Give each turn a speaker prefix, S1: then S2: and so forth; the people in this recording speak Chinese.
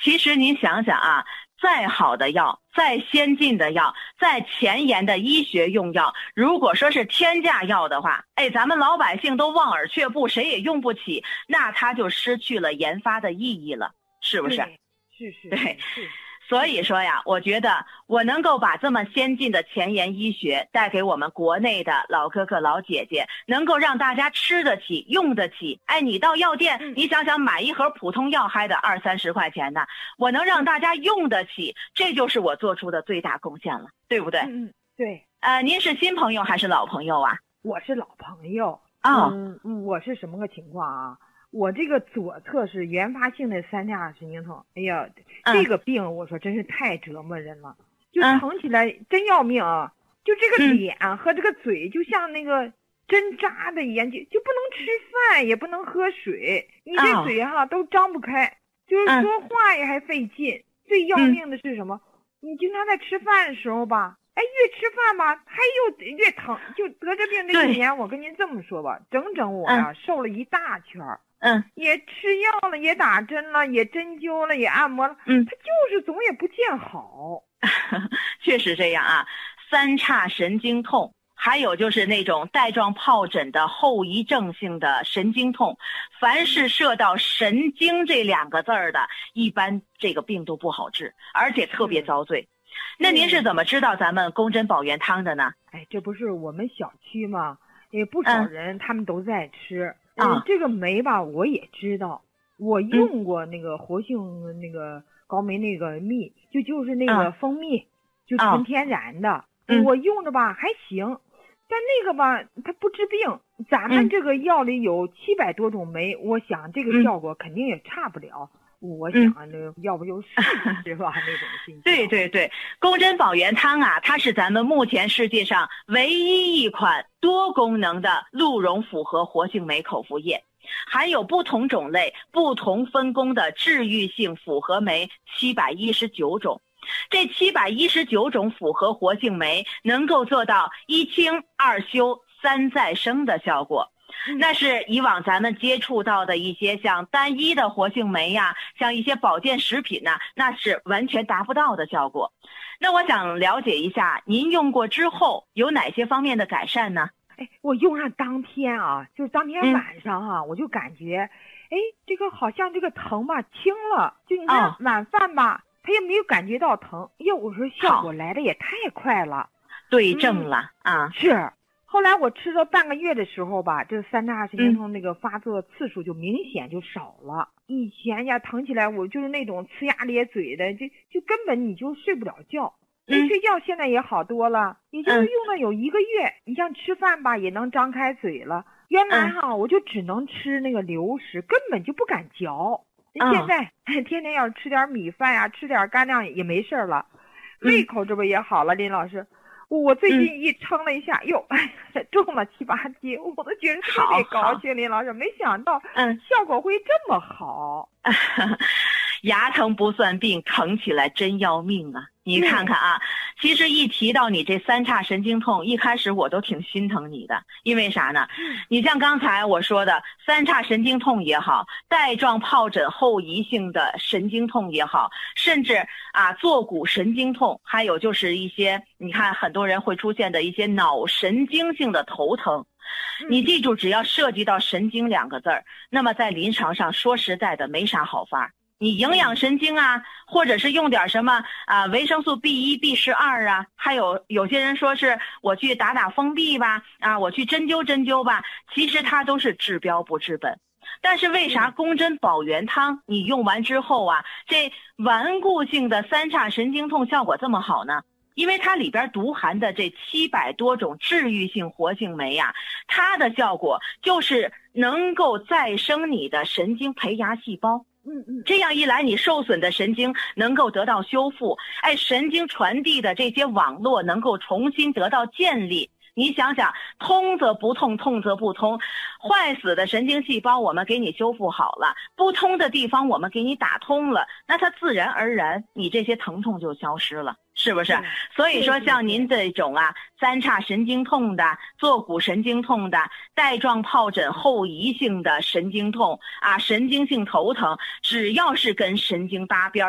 S1: 其实您想想啊，再好的药，再先进的药，再前沿的医学用药，如果说是天价药的话，咱们老百姓都望而却步，谁也用不起，那它就失去了研发的意义了，是不是？对。所以说呀，我觉得我能够把这么先进的前沿医学带给我们国内的老哥哥老姐姐，能够让大家吃得起用得起。你到药店，你想想买一盒普通药还得20-30块钱呢，我能让大家用得起，这就是我做出的最大贡献了，对不对？
S2: 对。
S1: 您是新朋友还是老朋友啊？
S2: 我是老朋友。我是什么个情况啊？我这个左侧是原发性的三叉神经痛，哎呀，这个病我说真是太折磨人了，就疼起来真要命啊！就这个脸和这个嘴就像那个针扎的一样，就不能吃饭，也不能喝水，你这嘴都张不开，就是说话也还费劲。最要命的是什么？你经常在吃饭的时候吧，越吃饭吧，还又越疼，就得这病这1年，我跟您这么说吧，整整我瘦了一大圈儿。也吃药了，也打针了，也针灸了，也按摩了，它就是总也不见好。
S1: 确实这样啊，三叉神经痛，还有就是那种带状疱疹的后遗症性的神经痛，凡是涉到神经这2个字儿的，一般这个病都不好治，而且特别遭罪。那您是怎么知道咱们宫针保元汤的呢？
S2: 这不是我们小区吗？也不少人他们都在吃。这个酶吧，我也知道，我用过那个活性那个高酶那个蜜，就是那个蜂蜜，就纯天然的，我用着吧还行，但那个吧它不治病，咱们这个药里有700多种酶，我想这个效果肯定也差不了。我想要不就试试吧那种心情。
S1: 对，宫针保元汤啊，它是咱们目前世界上唯一一款多功能的鹿茸复合活性酶口服液，含有不同种类不同分工的治愈性复合酶719种。这719种复合活性酶能够做到1清2修3再生的效果，那是以往咱们接触到的一些像单一的活性酶呀，像一些保健食品呐，那是完全达不到的效果。那我想了解一下，您用过之后有哪些方面的改善呢？
S2: 我用上当天啊，就是当天晚上我就感觉，这个好像这个疼吧轻了，就你看晚饭吧，他也没有感觉到疼。我说效果来的也太快了，
S1: 对症了
S2: 是。后来我吃了半个月的时候吧，这三叉神经痛那个发作次数就明显就少了。以前呀疼起来我就是那种呲牙咧嘴的，就根本你就睡不了觉。睡觉现在也好多了，也就是用了有1个月，你像吃饭吧也能张开嘴了。原来我就只能吃那个流食，根本就不敢嚼。现在天天要吃点米饭呀，吃点干粮也没事了，胃口这不也好了，林老师。我最近一称了一下，重了7-8斤，我都觉得特别高兴。林老师，没想到效果会这么好。
S1: 牙疼不算病，疼起来真要命啊！你看看啊，其实一提到你这三叉神经痛，一开始我都挺心疼你的，因为啥呢？你像刚才我说的三叉神经痛也好，带状疱疹后遗性的神经痛也好，甚至坐骨神经痛，还有就是一些你看很多人会出现的一些脑神经性的头疼。你记住，只要涉及到神经2个字儿，那么在临床上说实在的没啥好法。你营养神经或者是用点什么维生素 B1、B12还有些人说是我去打封闭吧我去针灸吧，其实它都是治标不治本。但是为啥宫针保元汤你用完之后这顽固性的三叉神经痛效果这么好呢？因为它里边独含的这700多种治愈性活性酶它的效果就是能够再生你的神经培芽细胞。这样一来，你受损的神经能够得到修复，神经传递的这些网络能够重新得到建立。你想想，通则不痛，痛则不通，坏死的神经细胞我们给你修复好了，不通的地方我们给你打通了，那它自然而然你这些疼痛就消失了，是不是？所以说像您这种三叉神经痛的、坐骨神经痛的、带状疱疹后遗性的神经痛神经性头疼，只要是跟神经搭边